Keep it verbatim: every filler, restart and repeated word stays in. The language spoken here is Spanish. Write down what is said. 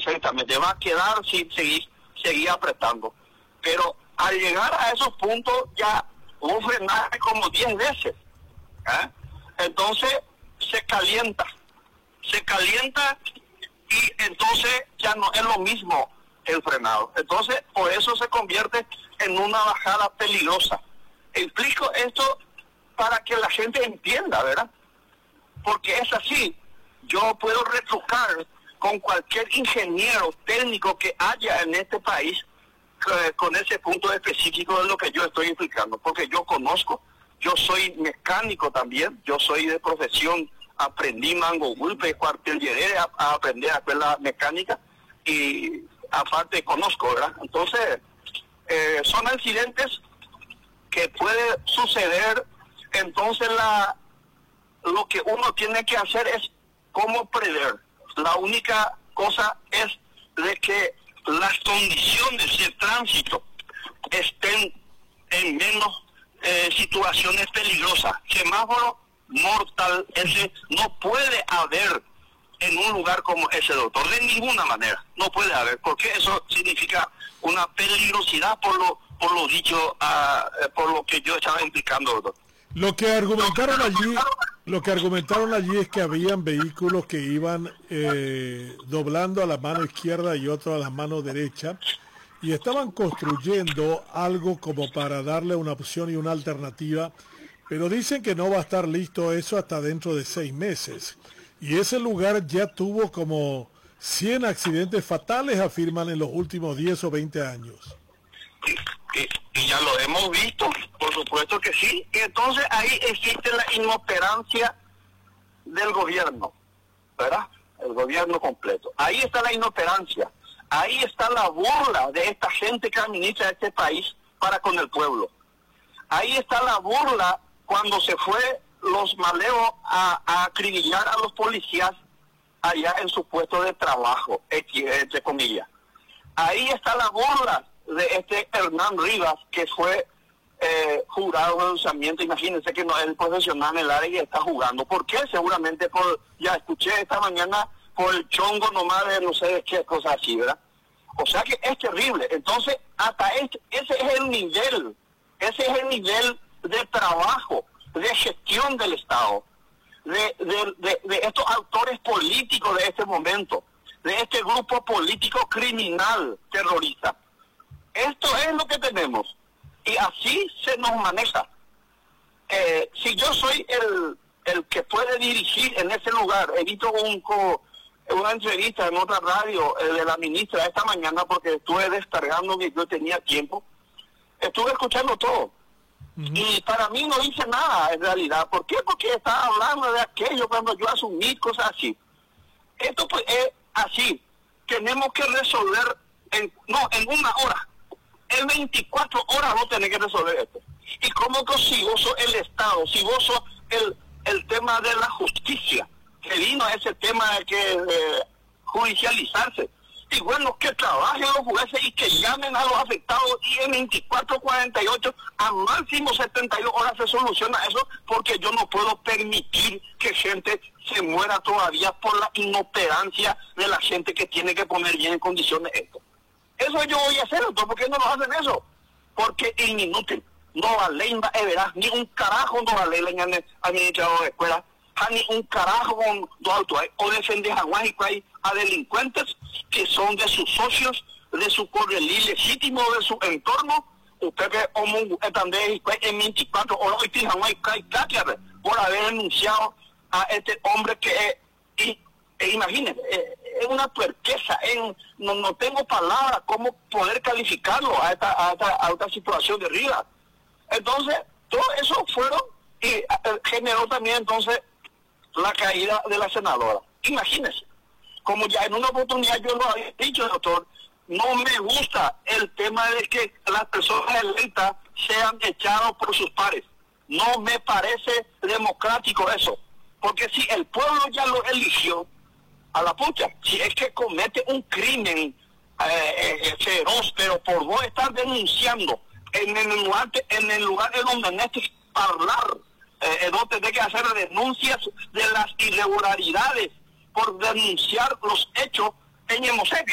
perfectamente, va a quedar si seguís, seguir apretando. Pero al llegar a esos puntos ya vos frenaste como diez veces. ¿eh? Entonces se calienta, se calienta y entonces ya no es lo mismo el frenado. Entonces por eso se convierte en una bajada peligrosa. Explico esto para que la gente entienda, ¿verdad? Porque es así. Yo puedo retrucar con cualquier ingeniero técnico que haya en este país eh, con ese punto específico de lo que yo estoy explicando, porque yo conozco, yo soy mecánico también, yo soy de profesión, aprendí mango golpe, cuartel llegué a, a aprender a hacer la mecánica y aparte conozco, ¿verdad? Entonces, eh, son accidentes que puede suceder. Entonces la lo que uno tiene que hacer es cómo prever. La única cosa es de que las condiciones de tránsito estén en menos eh, situaciones peligrosas. Semáforo mortal ese no puede haber en un lugar como ese, doctor, de ninguna manera, no puede haber, porque eso significa una peligrosidad por lo por lo dicho, uh, por lo que yo estaba implicando, doctor. Lo que argumentaron allí, lo que argumentaron allí es que habían vehículos que iban eh, doblando a la mano izquierda y otro a la mano derecha y estaban construyendo algo como para darle una opción y una alternativa, pero dicen que no va a estar listo eso hasta dentro de seis meses. Y ese lugar ya tuvo como cien accidentes fatales, afirman, en los últimos diez o veinte años. Y, y, y ya lo hemos visto, por supuesto que sí. Y entonces ahí existe la inoperancia del gobierno, ¿verdad? El gobierno completo. Ahí está la inoperancia. Ahí está la burla de esta gente que administra este país para con el pueblo. Ahí está la burla cuando se fue los maleos a, a acribillar a los policías allá en su puesto de trabajo, entre comillas. Ahí está la burla de este Hernán Rivas, que fue eh, jurado de lanzamiento. Imagínense que no es el profesional en el área y está jugando. ¿Por qué? Seguramente por, ya escuché esta mañana, por el chongo nomás de no sé de qué cosas así, ¿verdad? O sea que es terrible. Entonces, hasta este, ese es el nivel, ese es el nivel de trabajo, de gestión del Estado, de, de, de, de estos actores políticos de este momento, de este grupo político criminal terrorista. Esto es lo que tenemos y así se nos maneja. Eh, si yo soy el, el que puede dirigir en ese lugar, he visto un, una entrevista en otra radio eh, de la ministra esta mañana porque estuve descargando que yo tenía tiempo, estuve escuchando todo. Uh-huh. Y para mí no dice nada en realidad. ¿Por qué? Porque estaba hablando de aquello cuando yo asumí cosas así. Esto pues es así. Tenemos que resolver en, no, en una hora. En veinticuatro horas vos tenés que resolver esto. Y como que si vos sos el Estado, si vos sos el, el tema de la justicia, que vino ese tema de que eh, judicializarse, y bueno, que trabajen los jueces y que llamen a los afectados y en veinticuatro, cuarenta y ocho, a máximo setenta y dos horas se soluciona eso, porque yo no puedo permitir que gente se muera todavía por la inoperancia de la gente que tiene que poner bien en condiciones esto. Eso yo voy a hacer, entonces, ¿por qué no nos hacen eso? Porque es inútil. No vale, verás, ni un carajo no vale la administrador de escuela, ni un carajo con dos autos, o defender a Guajicuay a delincuentes que son de sus socios, de su correlí legítimo, de su entorno. Usted que también en veinticuatro horas hoy tiene por haber denunciado a este hombre que es, e imagínense, es una tuerqueza, en, no, no tengo palabras cómo poder calificarlo a esta, a esta, a esta situación de Rivas. Entonces, todo eso fueron y eh, generó también entonces la caída de la senadora. Imagínense, como ya en una oportunidad yo lo había dicho, doctor, no me gusta el tema de que las personas electas sean echadas por sus pares. No me parece democrático eso, porque si el pueblo ya lo eligió, a la pucha, si es que comete un crimen eh, eh, feroz, pero por vos estar denunciando en el lugar, en el lugar en donde necesitas hablar, eh, donde tenés que hacer denuncias de las irregularidades por denunciar los hechos en Hermosé.